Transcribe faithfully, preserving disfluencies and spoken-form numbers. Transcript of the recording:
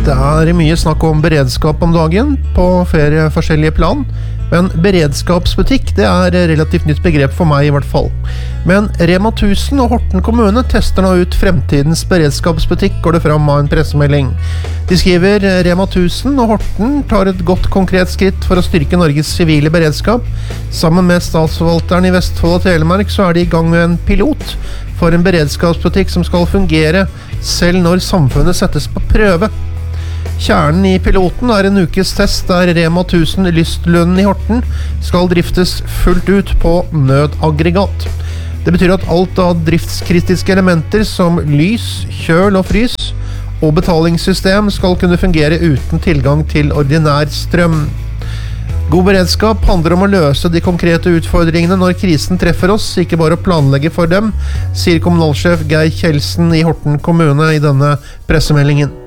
Det er mye snakk om beredskap om dagen på flere forskjellige plan, men beredskapsbutikk det er relativt nytt begrep for meg i hvert fall. Men Rema tusen og Horten kommune tester nå ut fremtidens beredskapsbutikk, går det fram av en pressemelding. De skriver Rema tusen og Horten tar et godt konkret skritt for å styrke Norges sivile beredskap. Sammen med statsforvalteren i Vestfold og Telemark så er de i gang med en pilot for en beredskapsbutikk som skal fungere selv når samfunnet settes på prøve. Kjernen i piloten er en ukes test der Rema tusen Lystlunden i Horten skal driftes fullt ut på nødaggregat. Det betyr at alt av driftskritiske elementer som lys, kjøl og frys og betalingssystem skal kunne fungere uten tilgang til ordinær strøm. God beredskap handler om å løse de konkrete utfordringene når krisen treffer oss, ikke bare å planlegge for dem, sier kommunalsjef Geir Kjeldsen i Horten kommune i denne pressemeldingen.